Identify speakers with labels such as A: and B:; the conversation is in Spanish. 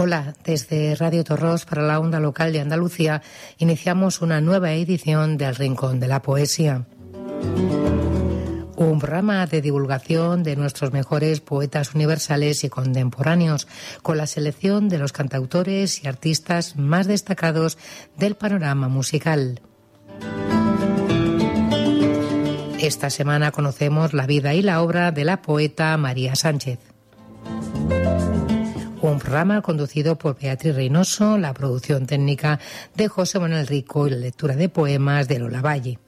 A: Hola, desde Radio Torros para la onda local de Andalucía iniciamos una nueva edición del Rincón de la Poesía. Un programa de divulgación de nuestros mejores poetas universales y contemporáneos, con la selección de los cantautores y artistas más destacados del panorama musical. Esta semana conocemos la vida y la obra de la poeta María Sánchez. Un programa conducido por Beatriz Reynoso, la producción técnica de José Manuel Rico y la lectura de poemas de Lola Valle.